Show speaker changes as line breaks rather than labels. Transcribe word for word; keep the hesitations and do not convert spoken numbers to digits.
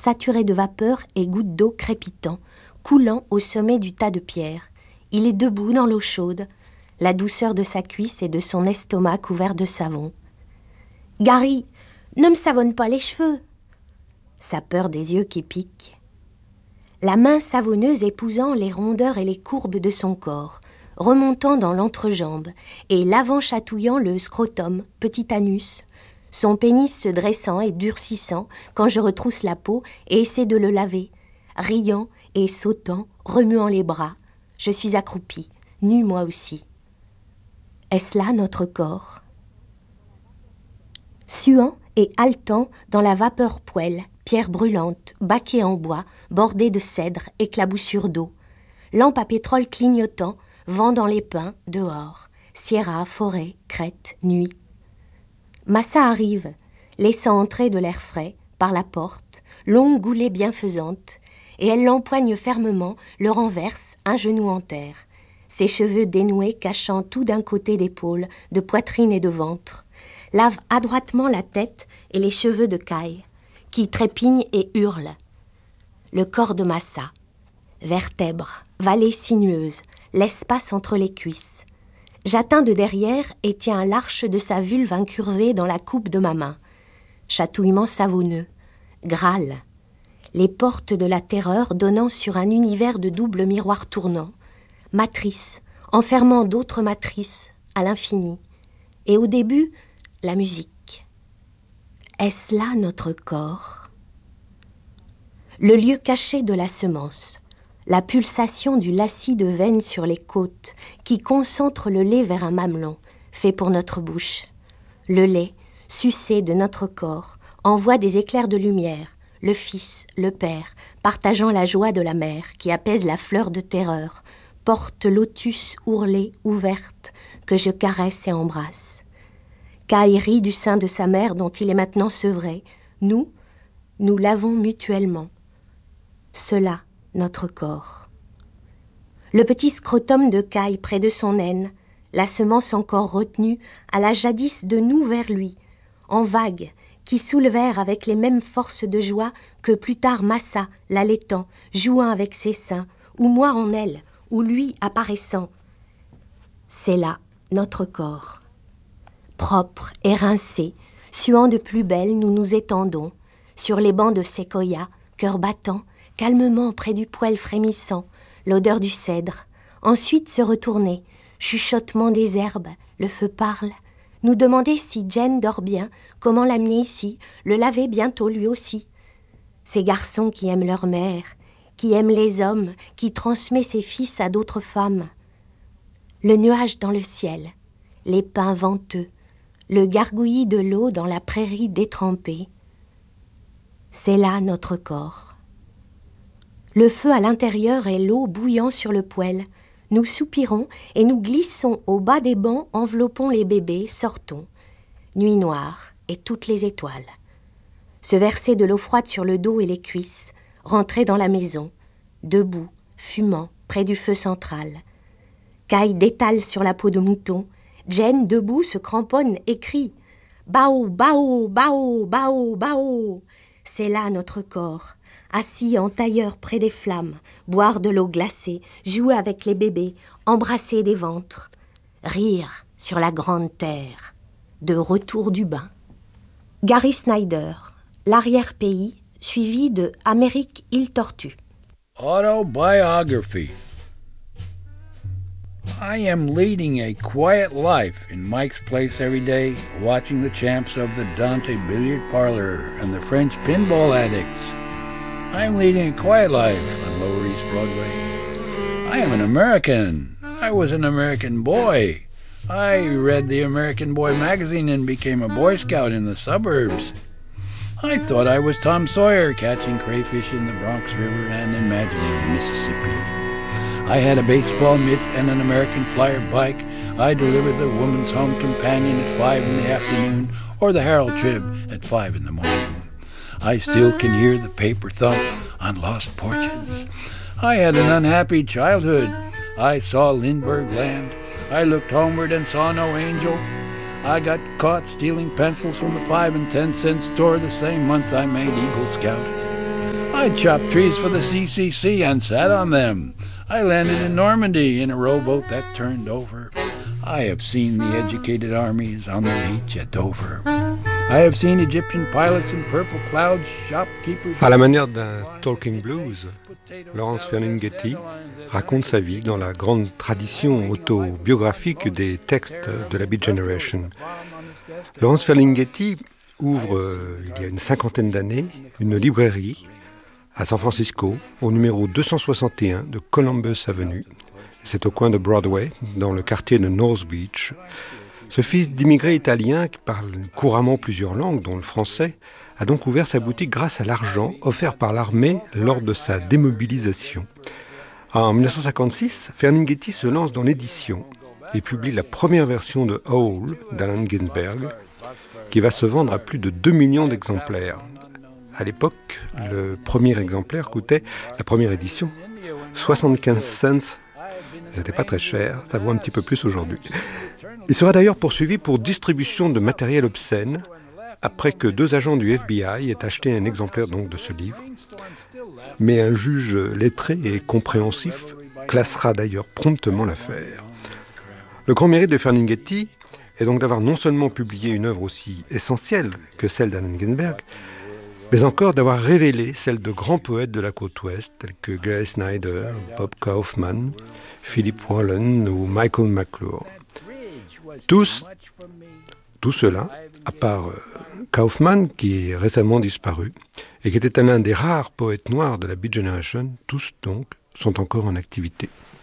saturé de vapeur et gouttes d'eau crépitant, coulant au sommet du tas de pierres. Il est debout dans l'eau chaude, la douceur de sa cuisse et de son estomac couvert de savon. « Gary, ne me savonne pas les cheveux !» Sa peur des yeux qui piquent. La main savonneuse épousant les rondeurs et les courbes de son corps, remontant dans l'entrejambe et l'avant chatouillant le scrotum, petit anus, son pénis se dressant et durcissant quand je retrousse la peau et essaie de le laver, riant et sautant, remuant les bras. Je suis accroupie, nue moi aussi. Est-ce là notre corps ? Suant et haletant dans la vapeur poêle, pierre brûlante, baquet en bois, bordée de cèdre, éclaboussure d'eau, lampe à pétrole clignotant, vent dans les pins, dehors, sierra, forêt, crête, nuit. Massa arrive, laissant entrer de l'air frais, par la porte, longue goulée bienfaisante, et elle l'empoigne fermement, le renverse, un genou en terre, ses cheveux dénoués cachant tout d'un côté d'épaule, de poitrine et de ventre, lave adroitement la tête et les cheveux de Kai, qui trépignent et hurlent. Le corps de Massa, vertèbres, vallée sinueuse, l'espace entre les cuisses. J'atteins de derrière et tiens l'arche de sa vulve incurvée dans la coupe de ma main. Chatouillement savonneux, Graal, les portes de la terreur donnant sur un univers de doubles miroirs tournants, matrice, enfermant d'autres matrices à l'infini. Et au début, la musique. Est-ce là notre corps ? Le lieu caché de la semence, la pulsation du lacis de veine sur les côtes qui concentre le lait vers un mamelon, fait pour notre bouche. Le lait, sucé de notre corps, envoie des éclairs de lumière, le fils, le père, partageant la joie de la mère qui apaise la fleur de terreur, porte lotus ourlée, ouverte, que je caresse et embrasse. Kai rit du sein de sa mère dont il est maintenant sevré. Nous, nous l'avons mutuellement. Cela, notre corps. Le petit scrotum de Kai près de son aine, la semence encore retenue à la jadis de nous vers lui, en vagues qui soulevèrent avec les mêmes forces de joie que plus tard Massa, l'allaitant, jouant avec ses seins, ou moi en elle, ou lui apparaissant. C'est là notre corps. Propre et rincé, suant de plus belle, nous nous étendons, sur les bancs de séquoia, cœur battant, calmement près du poêle frémissant, l'odeur du cèdre. Ensuite se retourner, chuchotement des herbes, le feu parle. Nous demander si Jen dort bien, comment l'amener ici, le laver bientôt lui aussi. Ces garçons qui aiment leur mère, qui aiment les hommes, qui transmet ses fils à d'autres femmes. Le nuage dans le ciel, les pins venteux, le gargouillis de l'eau dans la prairie détrempée. C'est là notre corps. Le feu à l'intérieur et l'eau bouillant sur le poêle. Nous soupirons et nous glissons au bas des bancs, enveloppons les bébés, sortons. Nuit noire et toutes les étoiles. Se verser de l'eau froide sur le dos et les cuisses, rentrer dans la maison, debout, fumant, près du feu central. Kai détale sur la peau de mouton. Jen, debout, se cramponne et crie « Bao, bao, bao, bao, bao !» C'est là notre corps, assis en tailleur près des flammes, boire de l'eau glacée, jouer avec les bébés, embrasser des ventres, rire sur la grande terre, de retour du bain. Gary Snyder, l'arrière-pays, suivi de Amérique île Tortue.
Autobiography. I am leading a quiet life in Mike's Place every day, watching the champs of the Dante Billiard Parlor and the French Pinball Addicts. I am leading a quiet life on Lower East Broadway. I am an American. I was an American boy. I read the American Boy magazine and became a Boy Scout in the suburbs. I thought I was Tom Sawyer catching crayfish in the Bronx River and imagining the Mississippi. I had a baseball mitt and an American Flyer bike. I delivered the Woman's Home Companion at five in the afternoon or the Herald Trib at five in the morning. I still can hear the paper thump on lost porches. I had an unhappy childhood. I saw Lindbergh land. I looked homeward and saw no angel. I got caught stealing pencils from the five and ten cent store the same month I made Eagle Scout. I chopped trees for the C C C and sat on them. I landed in Normandy in a rowboat that turned over. I have seen the educated armies on the beach at Dover. I have seen Egyptian pilots in purple clouds, shopkeepers...
À la manière d'un talking blues, Lawrence Ferlinghetti raconte sa vie dans la grande tradition autobiographique des textes de la Beat Generation. Lawrence Ferlinghetti ouvre, euh, il y a une cinquantaine d'années, une librairie à San Francisco, au numéro deux cent soixante et un de Columbus Avenue. C'est au coin de Broadway, dans le quartier de North Beach. Ce fils d'immigrés italiens qui parle couramment plusieurs langues, dont le français, a donc ouvert sa boutique grâce à l'argent offert par l'armée lors de sa démobilisation. En dix-neuf cent cinquante-six, Ferlinghetti se lance dans l'édition et publie la première version de Howl d'Allen Ginsberg, qui va se vendre à plus de deux millions d'exemplaires. À l'époque, le premier exemplaire coûtait, la première édition, soixante-quinze cents. C'était pas très cher, ça vaut un petit peu plus aujourd'hui. Il sera d'ailleurs poursuivi pour distribution de matériel obscène, après que deux agents du F B I aient acheté un exemplaire donc de ce livre. Mais un juge lettré et compréhensif classera d'ailleurs promptement l'affaire. Le grand mérite de Ferlinghetti est donc d'avoir non seulement publié une œuvre aussi essentielle que celle d'Allen Ginsberg, mais encore d'avoir révélé celle de grands poètes de la côte ouest, tels que Gary Snyder, Bob Kaufman, Philip Wallen ou Michael McClure. Tous, tout cela, à part euh, Kaufman, qui est récemment disparu, et qui était l'un des rares poètes noirs de la Beat Generation, tous donc sont encore en activité.